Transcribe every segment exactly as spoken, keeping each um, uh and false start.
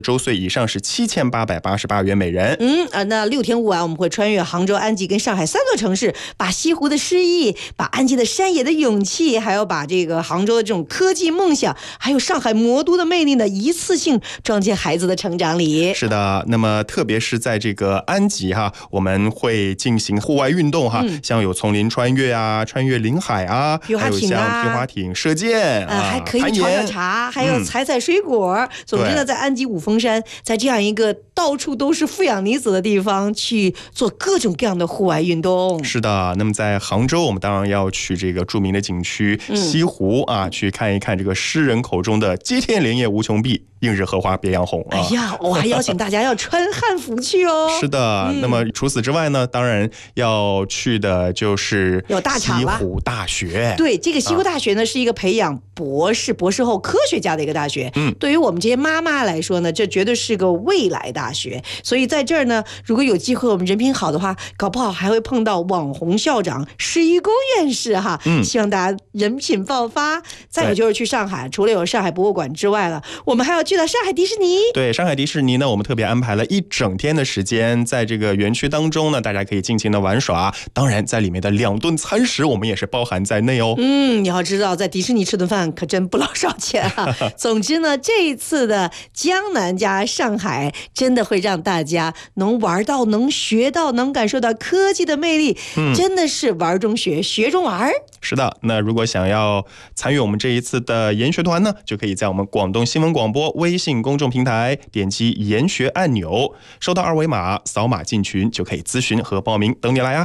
周岁以上是七千八百八十八元每人。 嗯啊，那六天五晚我们会穿越杭州、安吉跟上海三座城市，把西湖的诗意，把安吉的山野的勇气，还有把这个杭州的这种科技梦想，还有上海魔都的魅力呢，一次性装进孩子的成长里。 是的，那么特别是在这个安吉哈，我们会进行户外运动哈，嗯、像有丛林穿越啊，穿越临海啊， 皮划艇啊， 还有像皮划艇、射箭啊、 呃，还可以炒炒茶，还有采采水果。嗯、总之呢，在安吉五峰山，在这样一个到处都是富养离子的地方，去做各种各样的户外运动。 是的，那么在杭州，我们当然要去这个著名的景区西湖、嗯、啊，去看一看这个诗人口中的接天莲叶无穷碧，映日荷花别样红啊！ 哎呀，我还邀请大家要穿汉服去哦。 是的、嗯，那么除此之外呢，当然要去的就是有大厂了， 西湖大学。 对，这个西湖大学呢、啊、是一个培养博士、博士后科学家的一个大学。嗯，对于我们这些妈妈来说呢，这绝对是个未来大学。所以在这儿呢，如果有机会我们人品好的话，搞不好还会碰到网红校长施一公院士哈。嗯，希望大家人品爆发。再有就是去上海，除了有上海博物馆之外了，我们还要去到上海迪士尼。 对，上海迪士尼呢，我们特别安排了一整天的时间，在这个园区当中呢，大家可以尽情的玩耍。当然，在里面的两顿餐食，我们也是包含在内哦。 嗯，你要知道，在迪士尼吃顿饭可真不老少钱啊。总之呢，这一次的江南加上海，真的会让大家能玩到、能学到、能感受到科技的魅力，嗯、真的是玩中学，学中玩。 是的，那如果想要参与我们这一次的研学团呢，就可以在我们广东新闻广播微信公众平台点击研学按钮，收到二维码，扫码进群就可以咨询和报名，等你来啊！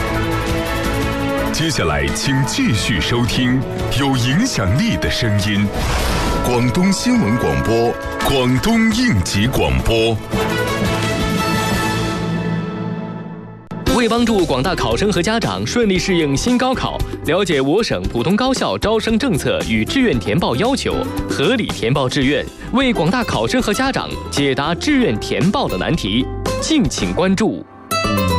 接下来请继续收听有影响力的声音，广东新闻广播，广东应急广播。 为帮助广大考生和家长顺利适应新高考，了解我省普通高校招生政策与志愿填报要求，合理填报志愿，为广大考生和家长解答志愿填报的难题，敬请关注。